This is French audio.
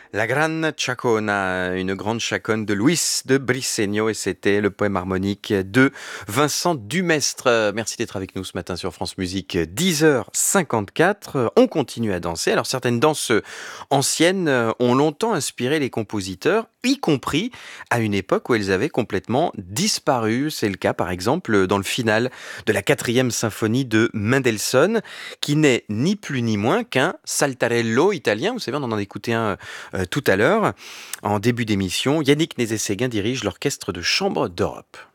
La Gran Chacona, une grande chaconne de Luis de Briceño, et c'était le poème harmonique de Vincent Dumestre. Merci d'être avec nous ce matin sur France Musique, 10h54. On continue à danser. Alors certaines danses anciennes ont longtemps inspiré les compositeurs, y compris à une époque où elles avaient complètement disparu. C'est le cas par exemple dans le final de la 4e symphonie de Mendelssohn, qui n'est ni plus ni moins qu'un saltarello italien. Vous savez, on en a écouté un tout à l'heure. En début d'émission, Yannick Nézet-Séguin dirige l'Orchestre de chambre d'Europe.